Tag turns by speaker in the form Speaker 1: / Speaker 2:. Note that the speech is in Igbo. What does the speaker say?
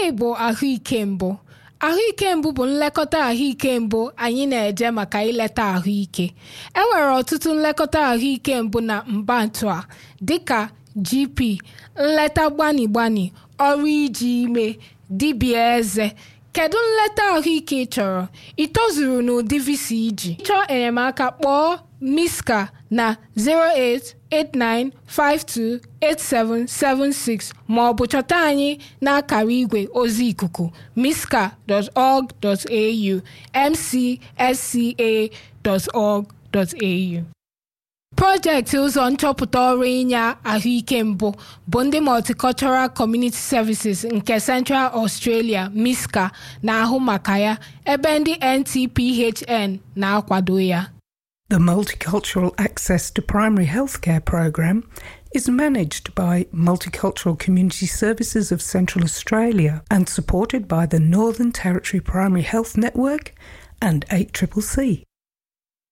Speaker 1: Gịnị bụ ahụike mbụ? Ahụike mbụ bụ nlekọta ahụike mbụ anyị na-eje maka ileta ahụike. E nwere ọtụtụ nlekọta ahụike mbụ na mbantu a dịka GP, nleta gbani, ọrụ iji ime, dibịa eze. Kedu nleta ahụike ị chọrọ? Ị tozuru n'ụdị visa iji? Chọọ enyemaka kpọọ Miska na 089528776 ma ọ bụ chọta anyị n'akara igwe ozi ikuku miska.org.au mcsca.org.au. Projekti ụzọ nchọpụta ọrụ inye ahụike mbụ bụ ndị Multicultural Community Services nke Central Australia MISCA na-ahụ maka ya, ebe ndị NTPHN na-akwado ya.
Speaker 2: The Multicultural Access to Primary Healthcare Program is managed by Multicultural Community Services of Central Australia and supported by the Northern Territory Primary Health Network and 8CCC.